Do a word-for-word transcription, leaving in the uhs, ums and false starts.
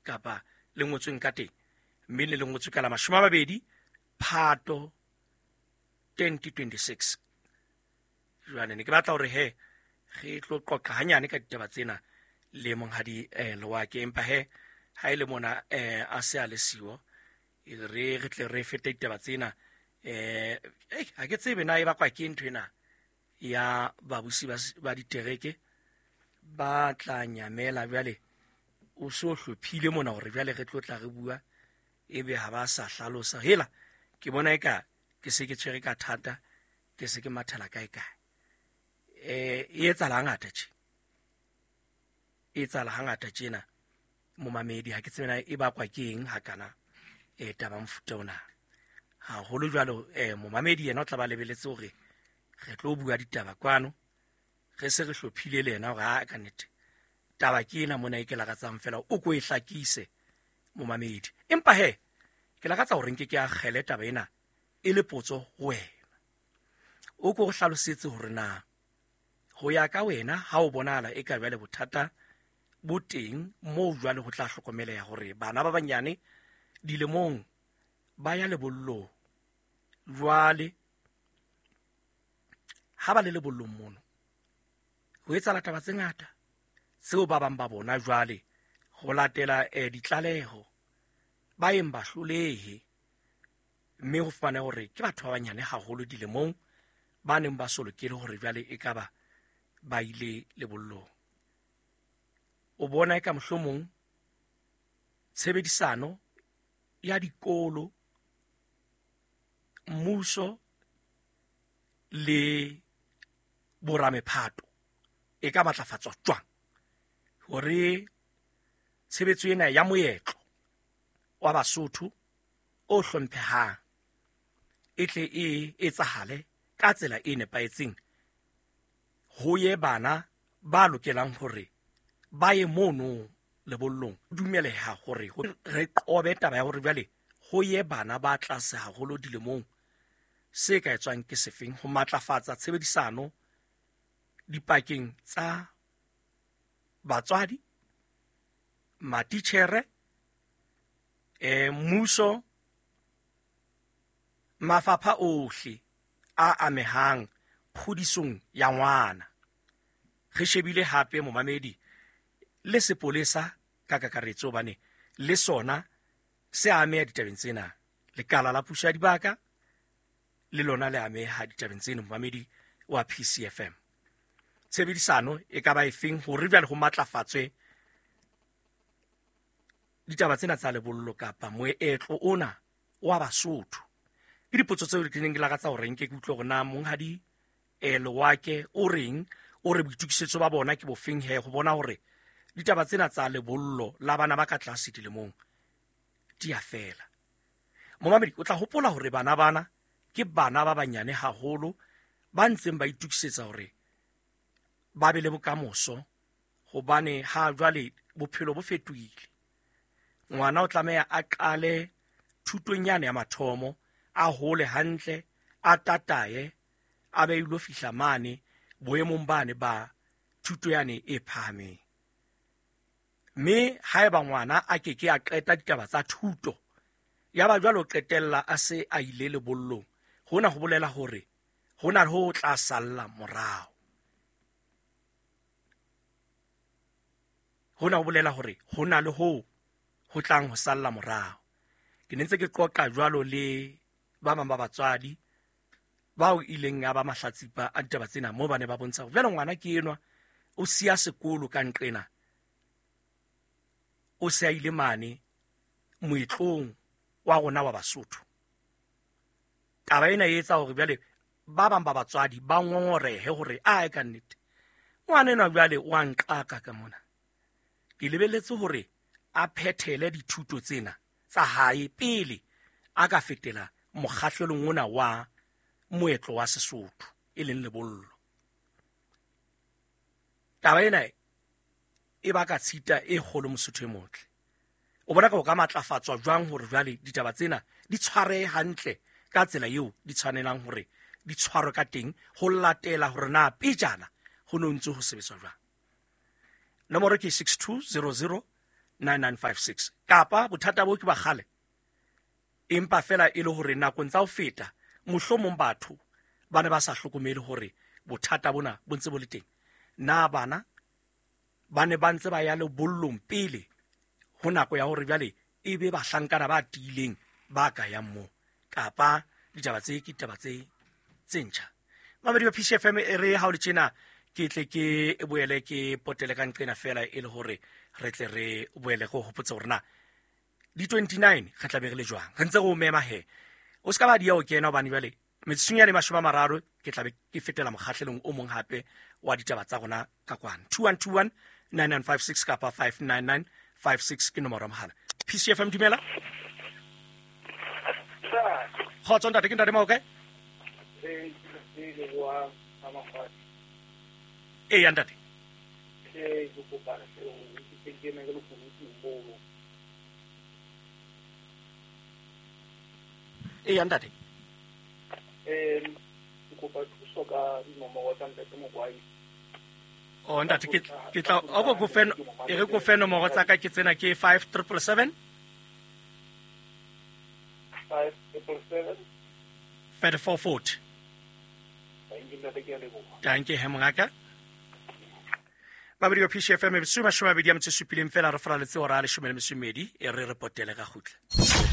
kapa le ngotsweng ka teng, mme le ngotswe ka la mashome a mabedi Phato twenty twenty-six. Jwale ne ke batla hore he re tlo qoqa hanyane ka ditaba tsena le monghadi eh Lewake, empa he ha ile mona eh a se a le siyo re re tle re fete ditaba tsena. eh ha ke tsebe na e ba kwa ke ntwe na ya babusi ba ditereke ba tla nyamela. Jwale o so hlophile mona hore jwale re tlo tla re bua ebe ha ba sa hlalosa. Hela ke bona eka ke se ke tshwere ka thata, ke se ke mathela kae kae. eh e etsa la ngata tje e etsa la ngata tjena mo mamedi, ha ke tsena e ba kwa ke eng ha kana e taba mfuta ona ha holo. Jwalo eh mo mamedi yena o tla ba lebeletse hore re tlo bua ditaba kwano, re se re hlophile le yena hore ha ka nnete taba ke ena mona e ke la gatsang fela o ko e hlakise mo mamedi. Empa he ke la gatsa hore nke ke a khele taba ena e le potso ho wena, o ko go hlalosetse hore na ho ya ka wena ha o bonala e ka jwale bothata bo teng mo jwale ho tla hlokomeleha hore bana ba banyane dilemong ba ya lebollo. Jwale ha ba le lebollong mono ho etsa la taba tse ngata tseo ba bang ba bona jwale ho latela eh, ditlaleho ba eng ba hlolehe, mme ho fana hore ke batho ba banyane haholo dilemong ba neng ba solokele hore jwale e ka ba ba ile lebollong. O bona eka mohlomong tshebedisano ya dikolo, mmuso le boramephato e ka matlafatswa jwang hore tshebetso ena ya moetlo wa Basotho o hlomphehang e tle e etsahale ka tsela e nepahetseng, ho ye bana ba lokelang hore ba ye mono lebollong. Dumeleha hore re qobe taba ya hore jwale ho ye bana ba tlase haholo dilemong. Se ka etswang ke sefeng ho matlafatsa tshebedisano dipakeng tsa batswadi, matitjhere, eh mmuso, mafapha ohle a amehang kgodisong ya ngwana. Re shebile hape mo mamedi le sepolesa ka kakaretso bane le sona se ameha ditabeng tsena, lekala la puso ya dibaka le lona le ameha ditabeng tsena mo mamedi wa P C F M. Tshebedisano e ka ba efeng hore jwale ho matlafatswe ditaba tsena tsa lebollo kapa moetlo ona wa Basotho? Ke dipotso tseo ke neng ke lagatsa hore nke ke utlwe hore na monghadi eh Lewake o reng o re boitukisetso ba bona ke bofeng he ho bona hore ditaba tsena tsa lebollo la bana ba ka tlase dilemong di a fela. Mo mamedi o tla hopola hore bana bana ke bana ba banyane haholo ba ntseng ba itukisetsa hore ba be le bokamoso, hobane ha jwale bophelo bo fetohile. Ngwana o tlameha a qale thutonyane ya mathomo, a hole hantle, a tataye, a be ilo fihla mane boemong bane ba thuto yane e phahameng. Mme haeba ngwana a keke a qeta ditaba tsa thuto, ya ba jwalo qetella a se a ile lebollong, hona ho bolela hore hona ho tla salla morao. Hona ho bolela hore hona le ho ho tlang ho salla morao. Ke ntse ke qoqa jwalo le ba bang ba batswadi bao ileng ya ba mahlatsipa a ditaba tsena mo bane ba bontsha jwale ngwana ke enwa o sia sekolo ka nqena, o se a ile mane moetlong wa rona wa Basotho. Taba ena e etsa hore jwale ba bang ba batswadi ba ngongorehe hore a e ka nnete ngwana enwa jwale o a nqaka ka mona. Ke lebelletse hore a phethele dithuto tsena tsa hae pele a ka fetela mokgahlelong ona wa moetlo wa Sesotho e leng lebollo. Taba ena e baka tshita e kgolo Mosotho e motle. O bona ka o ka matlafatswa jwang hore jwale ditaba tsena di tshware hantle ka tsela eo di tshwanelang hore di tshwarwe ka teng, ho latela hore na pejana ho no ntse ho sebetswa jwang. Nomoro ke six two zero zero nine nine five six kapa bothata bo ke ba gale empa fela e le hore nakong tsa ho feta mohlomong batho ba ne ba sa hlokomele hore bothata bona bo ntse bo le teng na bana ba ne ba ntse ba ya le bollong pele ho nako ya hore bjale e be bahlankana ba tiileng ba ka ya mo kapa ditaba tse ke ditaba tse tse ntjha mamedi ba P C F M e re ha o le tjena ke tle ke boele ke potele ka nqena fela e le hore re tle re boele go hopotsa hore na di twenty-nine re tla be re le jwang re ntse go mema he o ska ba dia o kena bana bjale metsunya le mashoma mararo ke tla be ke fetela mokgahlelong o mong hape wa ditaba tsa rona ka kwana two one two one nine nine five six kapa five nine nine five six ke nomoro mohala P C F M dumela khotso ntate ke ntate mo okay e ya ntate e go ba se o ke ke ne go go e ya ntate eh go ba thuso ka nomoro tsa ntate mo kwai o ntate ke ke tla o go go feno e re go feno mo go tsaka ke tsena ke five seven seven five seven seven thirty-four forty thank you he mongaka babedi ba P C F M e suma shoma bedi ya mtse supileng fela re fara le tse ora le shome le mesumedi e re repotele ka gutla